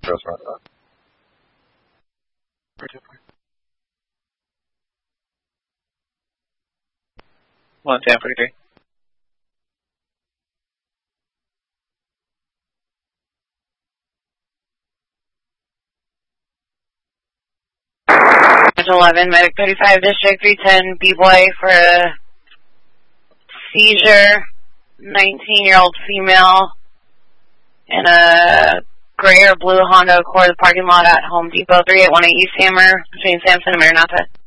One 1043. It's 11, Medic 35, District 310, B-Boy for a seizure, 19-year-old female in a gray or blue Honda Accord, the parking lot at Home Depot, 3818 East Hammer, between Sampson and Maranatha.